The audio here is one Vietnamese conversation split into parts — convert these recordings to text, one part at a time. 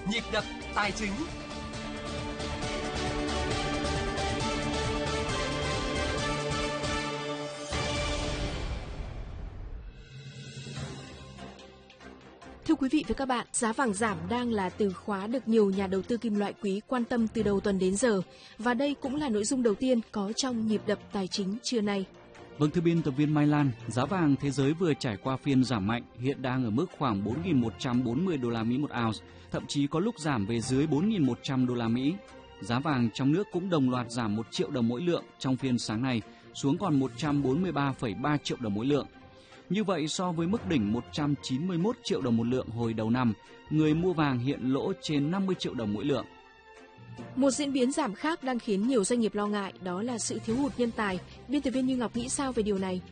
Nhịp đập tài chính. Thưa quý vị và các bạn, giá vàng giảm đang là từ khóa được nhiều nhà đầu tư kim loại quý quan tâm từ đầu tuần đến giờ. Và đây cũng là nội dung đầu tiên có trong nhịp đập tài chính trưa nay. Vâng, thưa biên tập viên Mai Lan, giá vàng thế giới vừa trải qua phiên giảm mạnh, hiện đang ở mức khoảng 4.140 đô la Mỹ một ounce, thậm chí có lúc giảm về dưới 4.100 đô la Mỹ. Giá vàng trong nước cũng đồng loạt giảm 1 triệu đồng mỗi lượng trong phiên sáng nay, xuống còn 143,3 triệu đồng mỗi lượng. Như vậy, so với mức đỉnh 191 triệu đồng một lượng hồi đầu năm, người mua vàng hiện lỗ trên 50 triệu đồng mỗi lượng. Một diễn biến giảm khác đang khiến nhiều doanh nghiệp lo ngại, đó là sự thiếu hụt nhân tài. Biên tập viên Như Ngọc nghĩ sao về điều này?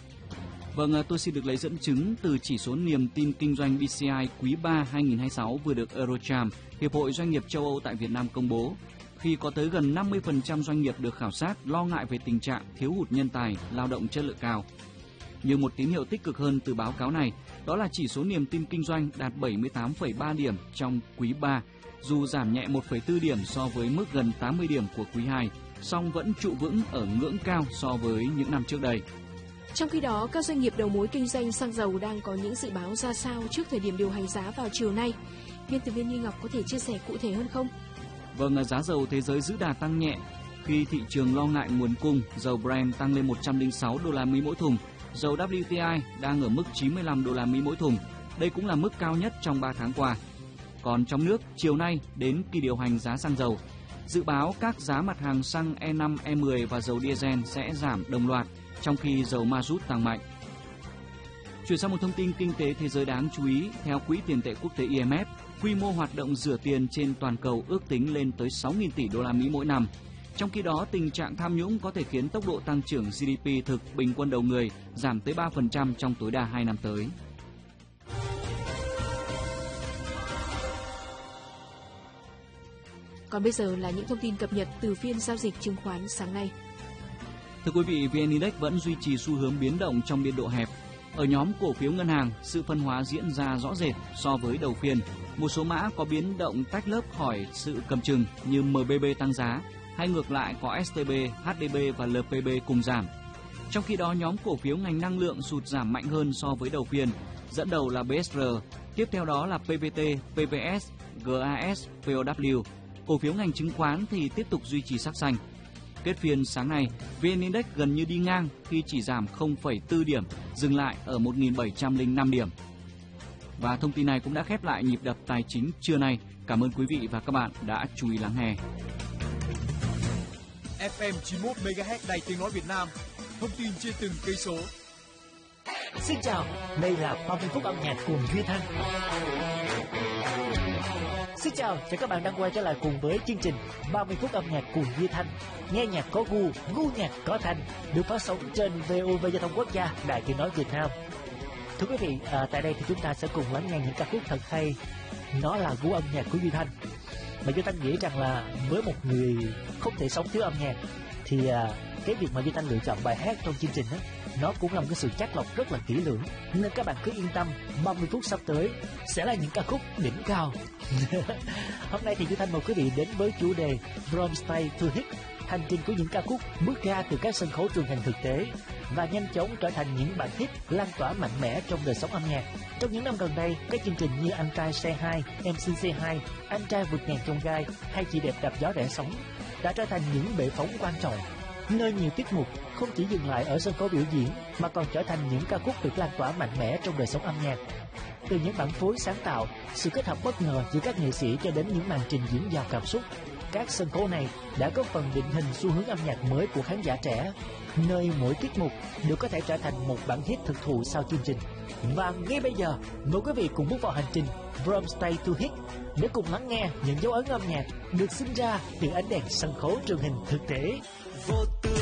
Vâng, tôi xin được lấy dẫn chứng từ chỉ số niềm tin kinh doanh BCI quý 3 2026 vừa được Eurocharm, Hiệp hội Doanh nghiệp châu Âu tại Việt Nam công bố. Khi có tới gần 50% doanh nghiệp được khảo sát lo ngại về tình trạng thiếu hụt nhân tài, lao động chất lượng cao. Nhưng một tín hiệu tích cực hơn từ báo cáo này, đó là chỉ số niềm tin kinh doanh đạt 78,3 điểm trong quý 3, dù giảm nhẹ 1,4 điểm so với mức gần 80 điểm của quý 2, song vẫn trụ vững ở ngưỡng cao so với những năm trước đây. Trong khi đó, các doanh nghiệp đầu mối kinh doanh xăng dầu đang có những dự báo ra sao trước thời điểm điều hành giá vào chiều nay? Biên tập viên Như Ngọc có thể chia sẻ cụ thể hơn không? Vâng, giá dầu thế giới giữ đà tăng nhẹ khi thị trường lo ngại nguồn cung, dầu Brent tăng lên 106 đô la Mỹ mỗi thùng. Dầu WTI đang ở mức 95 đô la Mỹ mỗi thùng. Đây cũng là mức cao nhất trong 3 tháng qua. Còn trong nước, chiều nay đến kỳ điều hành giá xăng dầu, dự báo các giá mặt hàng xăng E5, E10 và dầu diesel sẽ giảm đồng loạt, trong khi dầu ma rút tăng mạnh. Chuyển sang một thông tin kinh tế thế giới đáng chú ý, theo Quỹ tiền tệ quốc tế IMF, quy mô hoạt động rửa tiền trên toàn cầu ước tính lên tới 6.000 tỷ đô la Mỹ mỗi năm. Trong khi đó, tình trạng tham nhũng có thể khiến tốc độ tăng trưởng GDP thực bình quân đầu người giảm tới 3% trong tối đa 2 năm tới. Còn bây giờ là những thông tin cập nhật từ phiên giao dịch chứng khoán sáng nay. Thưa quý vị, VN Index vẫn duy trì xu hướng biến động trong biên độ hẹp. Ở nhóm cổ phiếu ngân hàng, sự phân hóa diễn ra rõ rệt so với đầu phiên. Một số mã có biến động tách lớp khỏi sự cầm chừng như MBB tăng giá, hay ngược lại có STB, HDB và LPB cùng giảm. Trong khi đó, nhóm cổ phiếu ngành năng lượng sụt giảm mạnh hơn so với đầu phiên, dẫn đầu là BSR, tiếp theo đó là PVT, PVS, GAS, POW. Cổ phiếu ngành chứng khoán thì tiếp tục duy trì sắc xanh. Kết phiên sáng nay, VN Index gần như đi ngang khi chỉ giảm 0,4 điểm, dừng lại ở 1.705 điểm. Và thông tin này cũng đã khép lại nhịp đập tài chính trưa nay. Cảm ơn quý vị và các bạn đã chú ý lắng nghe. FM 91 MHz Đài Tiếng nói Việt Nam. Thông tin trên từng cây số. Xin chào, đây là 30 phút âm nhạc cùng Duy Thanh. Xin chào các bạn đang quay trở lại cùng với chương trình 30 phút âm nhạc cùng Duy Thanh. Nghe nhạc có gu, gu nhạc có thanh, được phát sóng trên VOV Giao thông Quốc gia, Đài Tiếng nói Việt Nam. Thưa quý vị, tại đây thì chúng ta sẽ cùng lắng nghe những ca khúc thật hay. Nó là gu âm nhạc của Duy Thanh. Mà Duy Thanh nghĩ rằng là với một người không thể sống thiếu âm nhạc thì cái việc mà Duy Thanh lựa chọn bài hát trong chương trình đó, nó cũng là một cái sự chắt lọc rất là kỹ lưỡng. Nên các bạn cứ yên tâm, 30 phút sắp tới sẽ là những ca khúc đỉnh cao. Hôm nay thì Duy Thanh mời quý vị đến với chủ đề From Stay to Hit, hành trình của những ca khúc bước ra từ các sân khấu truyền hình thực tế và nhanh chóng trở thành những bản hit lan tỏa mạnh mẽ trong đời sống âm nhạc. Trong những năm gần đây, các chương trình như Anh trai Say Hi, MC Say Hi, Anh trai vượt ngàn chông gai hay Chị đẹp đạp gió rẽ sóng đã trở thành những bệ phóng quan trọng, nơi nhiều tiết mục không chỉ dừng lại ở sân khấu biểu diễn mà còn trở thành những ca khúc được lan tỏa mạnh mẽ trong đời sống âm nhạc. Từ những bản phối sáng tạo, sự kết hợp bất ngờ giữa các nghệ sĩ cho đến những màn trình diễn giàu cảm xúc, các sân khấu này đã góp phần định hình xu hướng âm nhạc mới của khán giả trẻ, nơi mỗi tiết mục đều có thể trở thành một bản hit thực thụ sau chương trình. Và ngay bây giờ, mời quý vị cùng bước vào hành trình From Stay to Hit để cùng lắng nghe những dấu ấn âm nhạc được sinh ra từ ánh đèn sân khấu truyền hình thực tế.